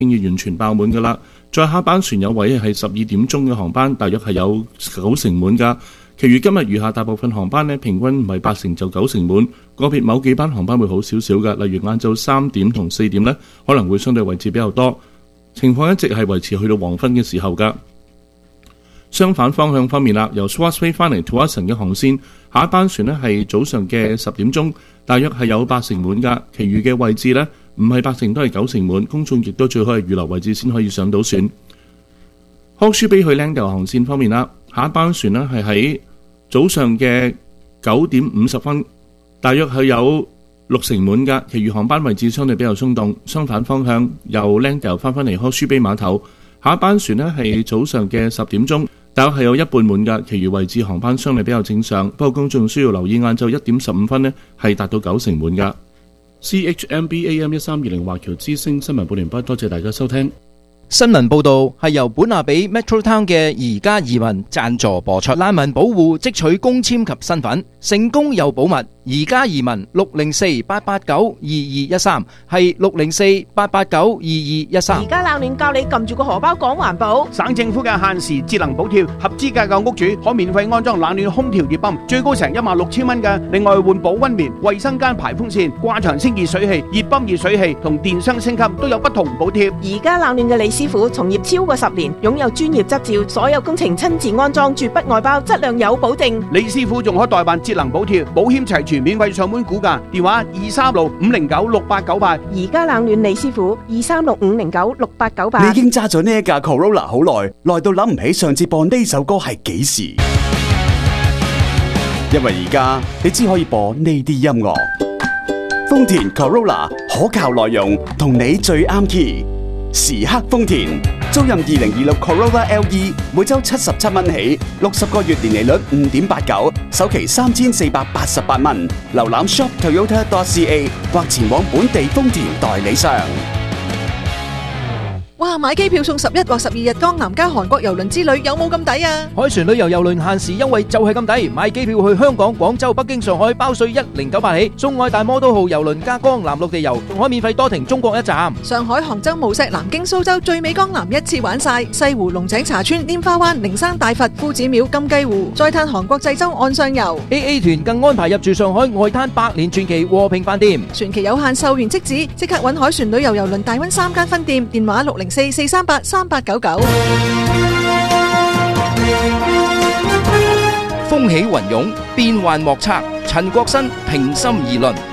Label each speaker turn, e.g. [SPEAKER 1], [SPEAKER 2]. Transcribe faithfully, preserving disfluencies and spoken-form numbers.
[SPEAKER 1] 經已完全爆滿㗎啦。再下班船有位係十二點鐘嘅航班，大約係有九成滿㗎。其餘今日餘下大部分航班呢，平均唔係八成就九成滿，個別某幾班航班會好少少㗎，例如晏晝三點同四點呢，可能會相對位置比較多。情況一直係維持去到黃昏嘅時候㗎。相反方向方面啦，由 Swansea 翻嚟 Tuason 嘅航線，下一班船呢係早上嘅十點鐘，大約係有八成滿㗎，其餘嘅位置呢，唔係八成都係九成滿，公眾亦都最好係預留位置先可以上到船。康舒比去 Langdale 航線方面啦，下一班船呢係喺早上嘅九點五十分，大約係有六成滿㗎，其餘航班位置相對比較鬆動。相反方向由 Langdale 翻返嚟康舒比碼頭，下一班船呢係早上嘅十點鐘，大約係有一半滿㗎，其餘位置航班相對比較正常。不過公眾需要留意晏晝一點十五分呢係達到九成滿㗎。C H M B A M 一三二零華僑之聲新聞報完畢，多謝大家收聽。
[SPEAKER 2] 新聞報道係由本亞比 Metro Town 嘅宜家移民贊助播出。難民保護即取公簽及身份，成功又保密。宜家移民六零四八八九二二一三係六零四八八九二二一三。
[SPEAKER 3] 而家冷暖教你撳住個荷包講環保。
[SPEAKER 4] 省政府嘅限時節能補貼，合資格嘅屋主可免費安裝冷暖空調熱泵，最高成一萬六千蚊嘅。另外換保溫棉、衛生間排風扇、掛牆清熱水器、熱泵熱水器同電箱升級都有不同補貼。
[SPEAKER 3] 而家冷暖嘅李師傅從業超過十年，擁有專業執照，所有工程親自安裝，絕不外包，質量有保證。
[SPEAKER 4] 李師傅仲可代辦節能補貼，保險齊全，免費上門估價，電話二三六五零九六八九八。
[SPEAKER 3] 而家冷暖李師傅二三六五零九六八九八。
[SPEAKER 5] 你已經揸咗呢一架 Corolla 好耐，耐到諗唔起上次播呢首歌係幾時？因為而家你只可以播呢啲音樂。豐田 Corolla 可靠內容，同你最啱 key。時刻豐田，租賃二零二六 Corolla L E， 每周七十七蚊起，六十個月年利率五點八九，首期三千四百八十八蚊。瀏覽 shop toyota dot c a 或前往本地豐田代理商。
[SPEAKER 6] 哇！買機票送十一或十二日江南加韓國郵輪之旅，有冇咁抵啊？
[SPEAKER 2] 海船旅遊郵輪限時優惠就係咁抵，買機票去香港、廣州、北京、上海包稅一零九八起，送愛大摩都號郵輪加江南陸地遊，仲可免費多停中國一站。
[SPEAKER 6] 上海、杭州、無錫、南京、蘇州，最美江南一次玩晒，西湖、龍井茶村、拈花灣、靈山大佛、夫子廟、金雞湖，再嘆韓國濟州岸上遊。
[SPEAKER 2] A A 團更安排入住上海外灘百年傳奇和平飯店，
[SPEAKER 6] 船期有限，售完即止，即刻搵海船旅遊郵輪大溫三間分店，電話六零四四三八三八九九。
[SPEAKER 2] 風起雲湧，變幻莫測，陳國新平心而論。